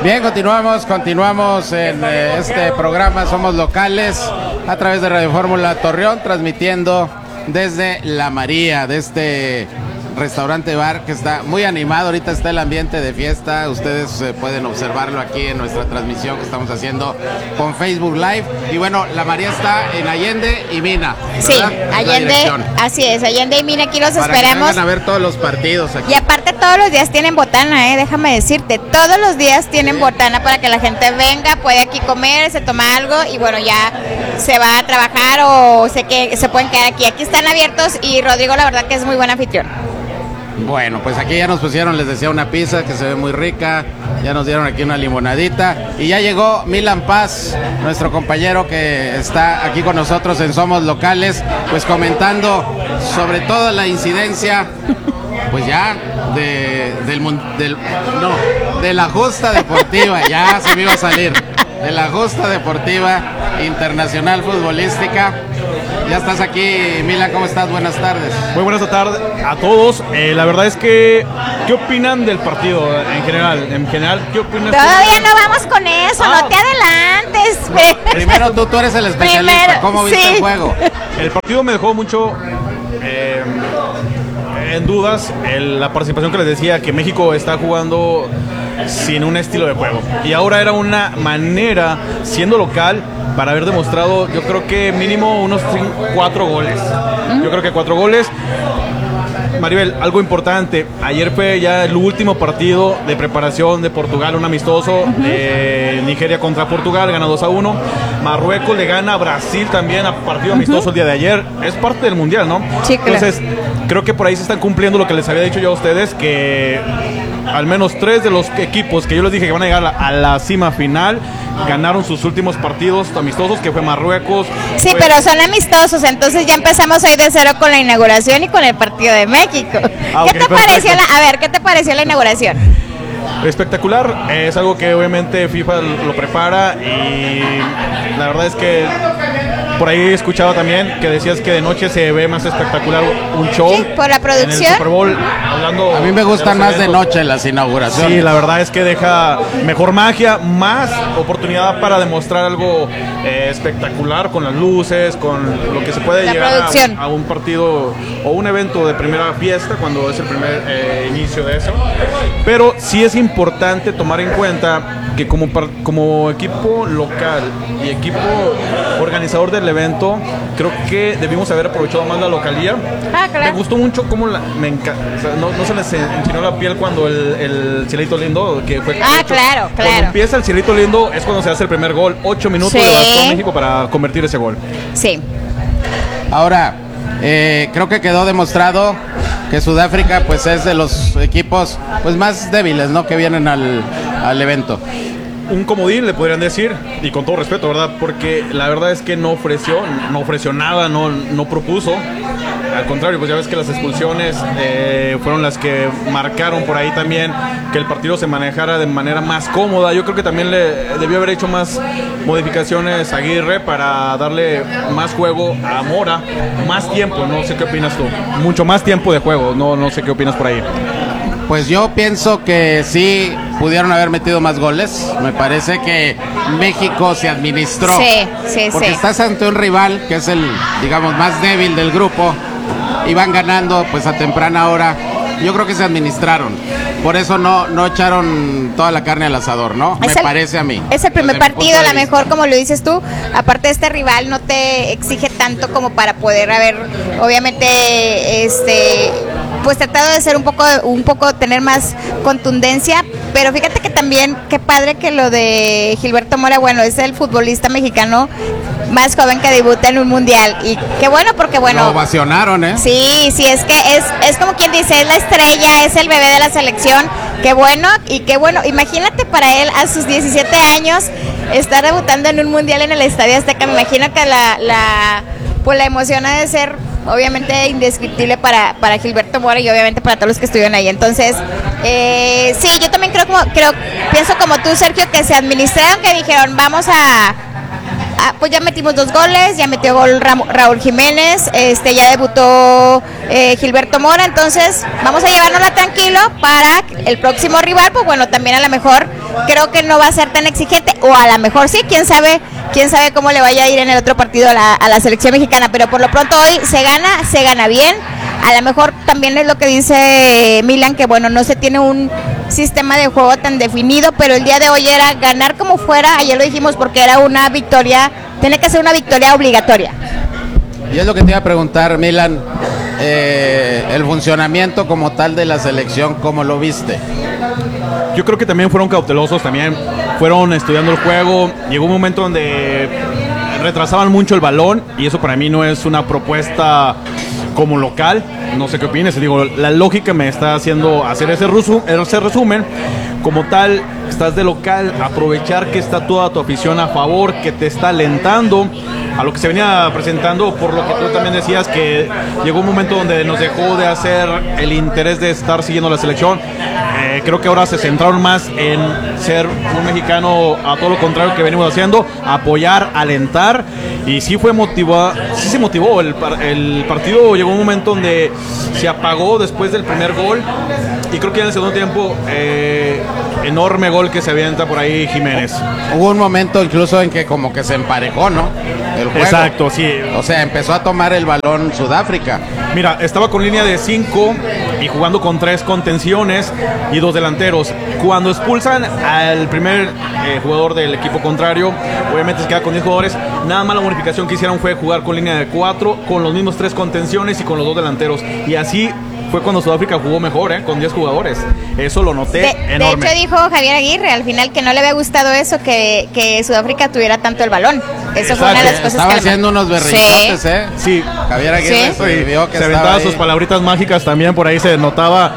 Bien, continuamos en este programa Somos Locales a través de Radio Fórmula Torreón, transmitiendo desde La María, de este restaurante bar que está muy animado. Ahorita está el ambiente de fiesta, ustedes pueden observarlo aquí en nuestra transmisión que estamos haciendo con Facebook Live. Y bueno, La María está en Allende y Mina, ¿verdad? Sí, Allende, así es, Allende y Mina, aquí los para esperamos. Que vengan a ver todos los partidos aquí. Y aparte todos los días tienen botana, déjame decirte, todos los días tienen botana para que la gente venga, puede aquí comer, se toma algo y bueno, ya se va a trabajar o sé que se pueden quedar aquí. Aquí están abiertos y Rodrigo la verdad que es muy buen anfitrión. Bueno, pues aquí ya nos pusieron, les decía, una pizza que se ve muy rica, ya nos dieron aquí una limonadita y ya llegó Milan Paz, nuestro compañero que está aquí con nosotros en Somos Locales, pues comentando sobre toda la incidencia, pues ya de la justa deportiva, ya se me iba a salir, de la justa deportiva internacional futbolística. Ya estás aquí, Milan, ¿cómo estás? Buenas tardes. Muy buenas tardes a todos. La verdad es que, ¿qué opinan del partido en general? ¿Qué opinas? Todavía no vamos con eso, no te adelantes. Primero tú eres el especialista. ¿Cómo viste el juego? El partido me dejó mucho en dudas la participación que les decía, que México está jugando sin un estilo de juego. Y ahora era una manera, siendo local, para haber demostrado, yo creo que mínimo unos 4 goles. Yo creo que 4 goles. Maribel, algo importante, ayer fue ya el último partido de preparación de Portugal, un amistoso de Nigeria contra Portugal, gana 2-1. Marruecos le gana a Brasil también a partido amistoso el día de ayer. Es parte del Mundial, ¿no? Sí, claro. Entonces, creo que por ahí se están cumpliendo lo que les había dicho yo a ustedes, que al menos 3 de los equipos que yo les dije que van a llegar a la cima final ganaron sus últimos partidos amistosos, que fue Marruecos. Sí, pero son amistosos, entonces ya empezamos hoy de cero con la inauguración y con el partido de México. ¿Qué te pareció ¿qué te pareció la inauguración? Espectacular, es algo que obviamente FIFA lo prepara y la verdad es que por ahí he escuchado también que decías que de noche se ve más espectacular un show. Sí, por la producción. En el Super Bowl, hablando. A mí me gustan más de noche las inauguraciones. Sí, la verdad es que deja mejor magia, más oportunidad para demostrar algo espectacular con las luces, con lo que se puede la llegar producción. a un partido o un evento de primera fiesta cuando es el primer inicio de eso. Pero sí es importante tomar en cuenta que como equipo local y equipo organizador del evento, creo que debimos haber aprovechado más la localía. Claro. Me gustó mucho cómo me encanta, o sea, no se les enchinó la piel cuando el Cielito Lindo, que fue claro. Cuando empieza el Cielito Lindo es cuando se hace el primer gol. 8 minutos Sí. le bastó a México para convertir ese gol. Sí. Ahora, creo que quedó demostrado que Sudáfrica pues es de los equipos pues más débiles, ¿no?, que vienen al evento. Un comodín, le podrían decir, y con todo respeto, ¿verdad? Porque la verdad es que no ofreció nada, no propuso. Al contrario, pues ya ves que las expulsiones fueron las que marcaron por ahí también que el partido se manejara de manera más cómoda. Yo creo que también le debió haber hecho más modificaciones a Aguirre para darle más juego a Mora, más tiempo. No sé qué opinas tú. Mucho más tiempo de juego, no sé qué opinas por ahí. Pues yo pienso que sí pudieron haber metido más goles. Me parece que México se administró. Sí. Porque estás ante un rival que es el, digamos, más débil del grupo. Y van ganando pues a temprana hora. Yo creo que se administraron. Por eso no echaron toda la carne al asador, ¿no? Me parece a mí. Es el primer partido, a lo mejor, como lo dices tú. Aparte, este rival no te exige tanto como para poder haber, obviamente, pues tratado de ser un poco tener más contundencia, pero fíjate que también, qué padre que lo de Gilberto Mora, bueno, es el futbolista mexicano más joven que debuta en un mundial, y qué bueno, porque bueno, lo ovacionaron, sí, es que es como quien dice, es la estrella, es el bebé de la selección, qué bueno, imagínate para él a sus 17 años estar debutando en un mundial en el Estadio Azteca. Me imagino que la emoción ha de ser obviamente indescriptible para Gilberto Mora y obviamente para todos los que estuvieron ahí. Entonces, sí, yo también pienso como tú, Sergio, que se administraron, que dijeron, vamos pues ya metimos 2 goles, ya metió gol Raúl Jiménez, ya debutó Gilberto Mora, entonces vamos a llevárnosla tranquilo para el próximo rival, pues bueno, también a lo mejor creo que no va a ser tan exigente, o a lo mejor sí, quién sabe cómo le vaya a ir en el otro partido a la selección mexicana, pero por lo pronto hoy se gana bien. A lo mejor también es lo que dice Milan, que bueno, no se tiene un sistema de juego tan definido, pero el día de hoy era ganar como fuera, ayer lo dijimos, porque era una victoria, tiene que ser una victoria obligatoria. Y es lo que te iba a preguntar, Milan, el funcionamiento como tal de la selección, ¿cómo lo viste? Yo creo que también fueron cautelosos, también fueron estudiando el juego. Llegó un momento donde retrasaban mucho el balón y eso para mí no es una propuesta como local. No sé qué opinas. Digo, la lógica me está haciendo hacer ese resumen. Como tal, estás de local, aprovechar que está toda tu afición a favor, que te está alentando a lo que se venía presentando, por lo que tú también decías que llegó un momento donde nos dejó de hacer el interés de estar siguiendo la selección. Creo que ahora se centraron más en ser un mexicano, a todo lo contrario que venimos haciendo, apoyar, alentar, y sí fue sí se motivó. El partido llegó un momento donde se apagó después del primer gol, y creo que en el segundo tiempo enorme gol que se avienta por ahí Jiménez. Hubo un momento incluso en que como que se emparejó, ¿no? El juego. Exacto, sí. O sea, empezó a tomar el balón Sudáfrica. Mira, estaba con línea de 5 y jugando con 3 contenciones y 2 delanteros. Cuando expulsan al primer jugador del equipo contrario, obviamente se queda con 10 jugadores. Nada más la modificación que hicieron fue jugar con línea de 4, con los mismos 3 contenciones y con los 2 delanteros. Y así fue cuando Sudáfrica jugó mejor, con 10 jugadores. Eso lo noté enorme. De hecho, dijo Javier Aguirre al final que no le había gustado eso, que Sudáfrica tuviera tanto el balón. Eso fue una de las cosas estaba que haciendo unos berrinchotes, sí. Sí. Javier Aguirre Sí. vio que se aventaba sus palabritas mágicas también, por ahí se notaba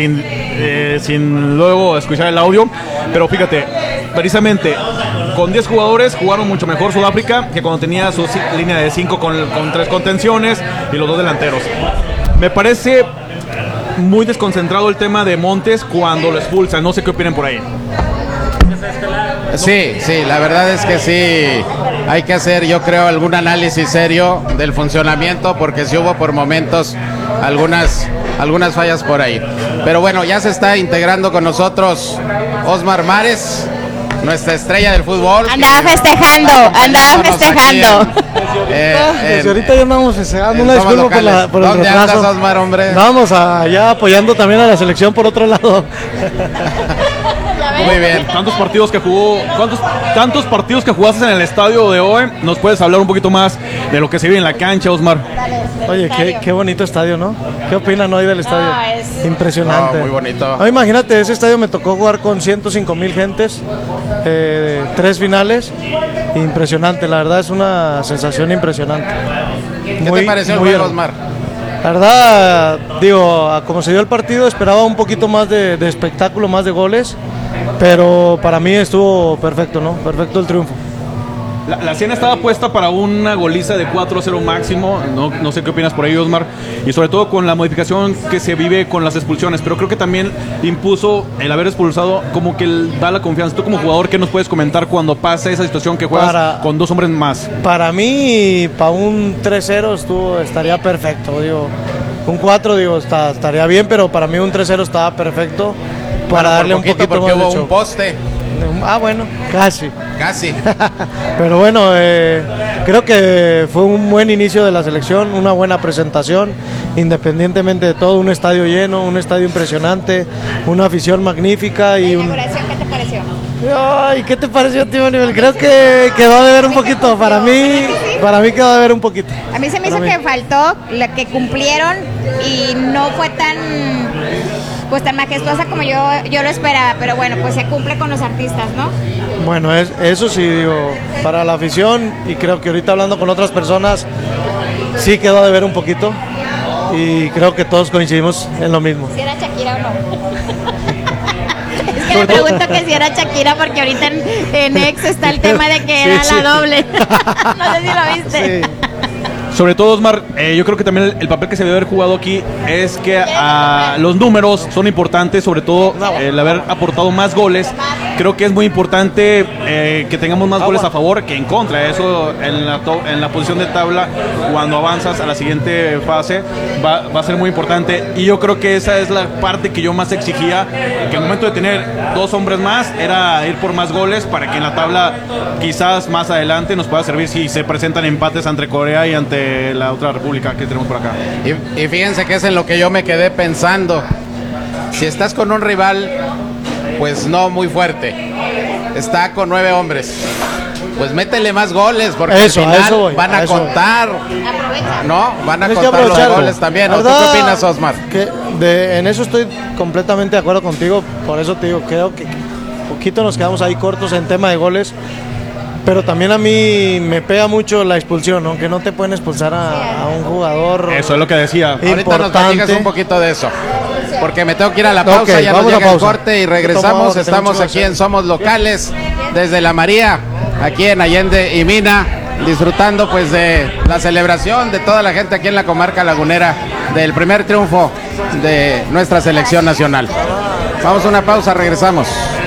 sin luego escuchar el audio. Pero fíjate, precisamente con 10 jugadores jugaron mucho mejor Sudáfrica que cuando tenía su línea de 5 con 3 contenciones y los 2 delanteros. Me parece muy desconcentrado el tema de Montes cuando lo expulsan. No sé qué opinen por ahí. Sí, la verdad es que sí hay que hacer, yo creo, algún análisis serio del funcionamiento, porque sí hubo por momentos algunas fallas por ahí. Pero bueno, ya se está integrando con nosotros Osmar Mares, nuestra estrella del fútbol. Andaba festejando. Desde ahorita ya andamos festejando. Una disculpa por el ¿Dónde retraso. andas, Osmar, hombre? Vamos allá apoyando también a la selección por otro lado. Muy bien. Tantos partidos que jugaste en el estadio de hoy. ¿Nos puedes hablar un poquito más de lo que se vive en la cancha, Osmar? Oye, qué bonito estadio, ¿no? ¿Qué opinan hoy del estadio? Impresionante. Muy bonito. No, imagínate, ese estadio me tocó jugar con 105,000 gentes, 3 finales. Impresionante, la verdad es una sensación impresionante. ¿Qué te pareció el juego, Osmar? La verdad, digo, como se dio el partido, esperaba un poquito más de espectáculo, más de goles, pero para mí estuvo perfecto, ¿no? Perfecto el triunfo. La cena estaba puesta para una goliza de 4-0 máximo. No sé qué opinas por ahí, Osmar. Y sobre todo con la modificación que se vive con las expulsiones. Pero creo que también impuso el haber expulsado, como que da la confianza. Tú como jugador, ¿qué nos puedes comentar cuando pasa esa situación que juegas con 2 hombres más? Para mí, para un 3-0 estaría perfecto. Digo, un 4 estaría bien, pero para mí un 3-0 estaba perfecto para darle un poquito porque más de hubo show. un poste. Bueno, casi. Pero bueno, creo que fue un buen inicio de la selección, una buena presentación, independientemente de todo, un estadio lleno, un estadio impresionante, una afición magnífica y ¿La inauguración qué te pareció? Ay, ¿qué te pareció, tío Nivel? Creo que quedó de ver un poquito, para mí quedó de ver un poquito. A mí se me hizo que faltó, la que cumplieron y no fue tan majestuosa como yo lo esperaba, pero bueno, pues se cumple con los artistas, ¿no? Bueno, eso sí, digo, para la afición, y creo que ahorita hablando con otras personas, sí quedó de ver un poquito, y creo que todos coincidimos en lo mismo. ¿Si era Shakira o no? Es que me pregunto que si era Shakira, porque ahorita en X está el tema de que era la doble. No sé si lo viste. Sí. Sobre todo, Osmar, yo creo que también el papel que se debe haber jugado aquí es que los números son importantes, sobre todo el haber aportado más goles creo que es muy importante que tengamos más goles a favor que en contra. Eso en la posición de tabla, cuando avanzas a la siguiente fase, va a ser muy importante. Y yo creo que esa es la parte que yo más exigía, que al momento de tener 2 hombres más, era ir por más goles para que en la tabla quizás más adelante nos pueda servir si se presentan empates ante Corea y ante la otra república que tenemos por acá. Y fíjense que es en lo que yo me quedé pensando. Si estás con un rival, pues no muy fuerte, está con 9 hombres, pues métele más goles, porque al final van a contar, ¿no? Van a contar los goles también. ¿Tú qué opinas, Osmar? En eso estoy completamente de acuerdo contigo, por eso te digo, creo que poquito nos quedamos ahí cortos en tema de goles. Pero también a mí me pega mucho la expulsión, ¿no? Que no te pueden expulsar a un jugador. Eso es lo que decía. Ahorita nos platicas un poquito de eso, porque me tengo que ir a la pausa. Okay, ya nos llega el corte y regresamos. Estamos aquí en Somos Locales, desde La María, aquí en Allende y Mina, disfrutando pues de la celebración de toda la gente aquí en la comarca lagunera del primer triunfo de nuestra selección nacional. Vamos a una pausa, regresamos.